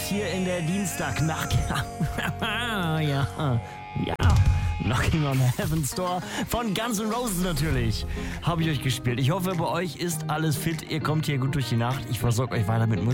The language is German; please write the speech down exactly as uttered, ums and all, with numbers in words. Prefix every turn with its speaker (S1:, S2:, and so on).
S1: hier in der Dienstagnacht. ja, ja, ja. Knocking on Heaven's Door von Guns N' Roses natürlich. Habe ich euch gespielt. Ich hoffe, bei euch ist alles fit. Ihr kommt hier gut durch die Nacht. Ich versorge euch weiter mit Musik.